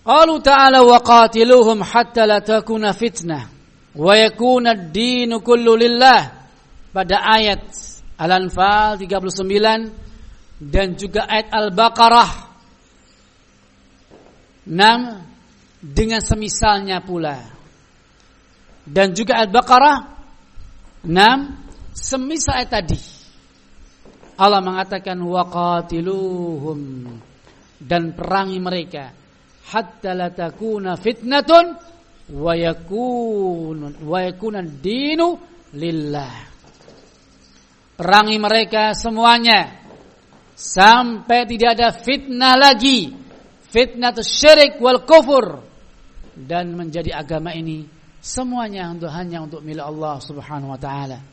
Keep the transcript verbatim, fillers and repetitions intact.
Qalu ta'ala wa qatiluhum hatta la takuna fitnah wa yakuna ad-dinu kullu lillah. Pada ayat Al-Anfal tiga puluh sembilan dan juga ayat Al-Baqarah enam dengan semisalnya pula. Dan juga Al-Baqarah enam semisal ayat tadi. Allah mengatakan waqatiluhum, dan perangi mereka hatta la takuna fitnatun wa yakun wa yakuna ad-dinu lillah. Perangi mereka semuanya sampai tidak ada fitnah lagi, fitnah syirik wal kufur, dan menjadi agama ini semuanya untuk hanya untuk milik Allah Subhanahu wa taala.